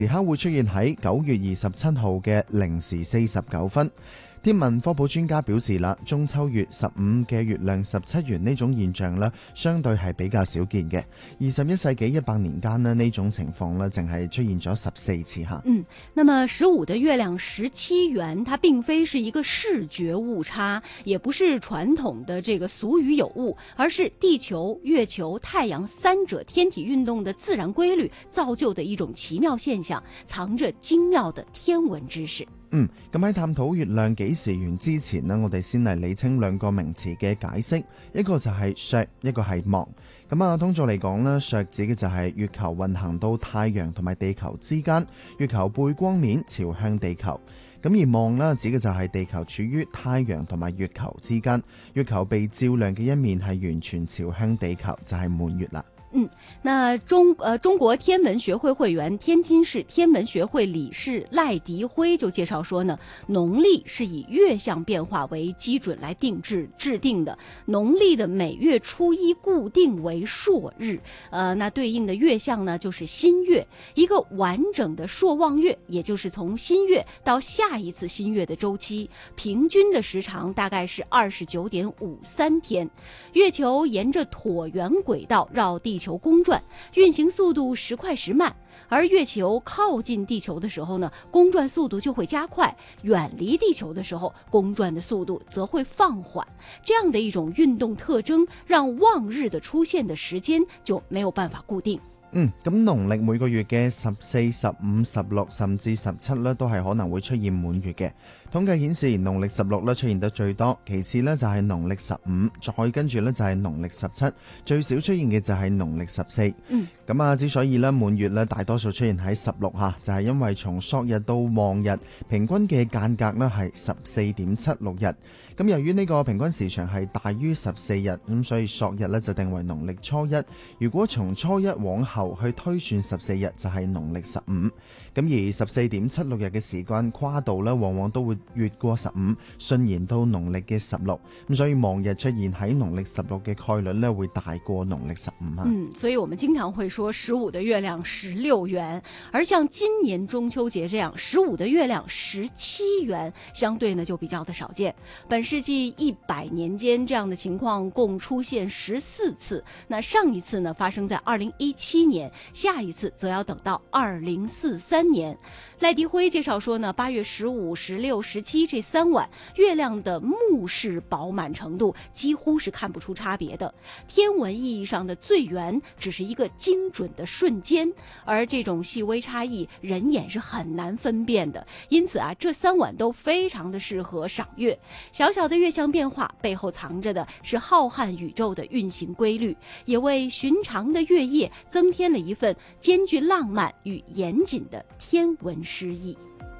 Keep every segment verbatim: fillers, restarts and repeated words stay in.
時刻會出現喺九月二十七號嘅零時四十九分。天文科普專家表示啦，中秋月十五嘅月亮十七圓呢種現象呢，相對係比較少見嘅。二十一世紀一百年間呢，呢種情況呢，淨係出現咗十四次哈。 嗯，那麼十五的月亮十七圓，它並非是一個視覺誤差，也不是傳統的這個俗語有誤，而是地球、月球、太陽三者天體運動的自然規律造就的一種奇妙現象，藏着精妙的天文知識。 嗯，咁喺探討月亮幾時圓之前呢，我哋先嚟理清兩個名詞嘅解釋，一個就係削，一個係望。咁啊，通俗嚟講呢，削指嘅就係月球運行到太陽同埋地球之間，月球背光面朝向地球。咁而望呢，指嘅就係地球處於太陽同埋月球之間，月球被照亮嘅一面係完全朝向地球，就係滿月啦。 嗯，那中呃中國天文學會會員、天津市天文學會理事賴迪輝就介紹說呢，農曆是以月相變化為基準來定制制定的，農曆的每月初一固定為朔日，呃，那對應的月相呢就是新月，一個完整的朔望月，也就是從新月到下一次新月的周期，平均的時長大概是二十九點五三天。月球沿着橢圓軌道繞地球公轉，運行速度時快時慢，而月球靠近地球的時候呢，公轉速度就會加快，遠離地球的時候，公轉的速度則會放緩。這樣的一種運動特徵，讓望日的出現的時間就沒有辦法固定。 嗯，咁農曆每個月嘅十四、十五、十六甚至十七咧，都係可能會出現滿月嘅。統計顯示，農曆十六咧出現得最多，其次呢就係農曆十五，再跟住呢就係農曆十七，最少出現嘅就係農曆十四。嗯，咁啊，之所以呢滿月呢大多數出現喺十六嚇，就係因為從朔日到望日平均嘅間隔呢係十四點七六日。咁由於呢個平均時長係大於十四日，咁所以朔日呢就定為農曆初一。如果從初一往後去推算十四日，就係農曆十五。咁而十四點七六日嘅時間跨度呢，往往都會越過十五，順延到農曆嘅十六。咁所以望日出現喺農曆十六嘅概率呢，會大過農曆十五啊。 嗯，所以我們經常會說十五的月亮十六圓，而像今年中秋節這樣十五的月亮十七圓，相對呢就比較的少見。本世紀一百年間，這樣的情況共出現十四次。那上一次呢發生在二零一七年，下一次則要等到二零四三年。賴迪輝介紹說呢，八月十五、十六、十七這三晚，月亮的目視飽滿程度幾乎是看不出差別的。天文意義上的最圓只是一個精準的瞬間，而這種細微差異人眼是很難分辨的。因此啊，這三晚都非常的適合賞月。小小的月相變化背後藏着的是浩瀚宇宙的運行規律，也為尋常的月夜增添了一份兼具浪漫與嚴謹的天文詩意。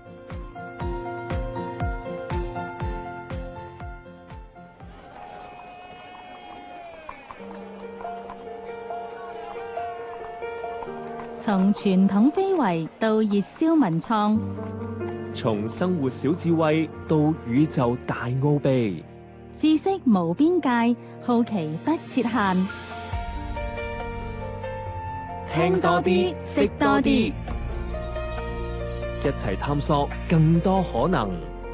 從傳統非遺到熱銷文創， 從生活小智慧到宇宙大奧秘， 知識無邊界，好奇不設限。 聽多啲，識多啲，一齊探索更多可能。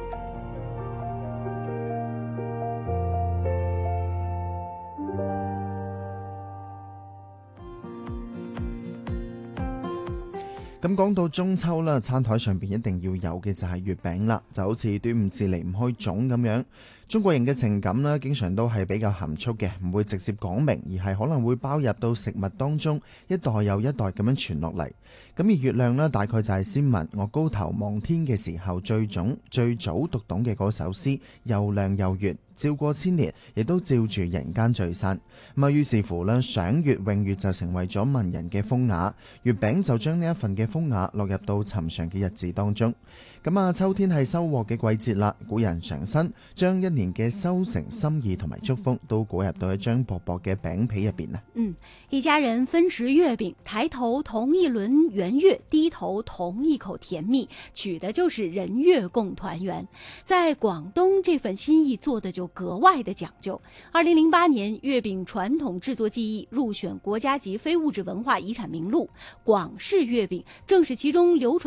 咁講到中秋啦，餐台上邊一定要有嘅就係月餅啦，就好似端午節離唔開粽咁樣。中國人嘅情感呢，經常都係比較含蓄嘅，唔會直接講明，而係可能會包入到食物當中，一代又一代咁樣傳落嚟。咁而月亮呢，大概就係先民我高頭望天嘅時候最總最早讀懂嘅嗰首詩，又亮又圓，照過千年，亦都照住人間聚散。咁啊，於是乎呢，賞月詠月就成為咗文人嘅風雅，月餅就將呢一份嘅風雅落入到尋常嘅日子當中。咁啊，秋天係收穫嘅季節啦，古人常新將一年年嘅收成心意同埋祝福都裹入到一張薄薄嘅餅皮入邊啊！ 嗯，一家人分食月餅，抬頭同一輪圓月，低頭同一口甜蜜，取的就是人月共團圓。在廣東，這份心意做的就格外的講究。二零零八年，月餅傳統製作技藝入選國家級非物質文化遺產名錄，廣式月餅正是其中流傳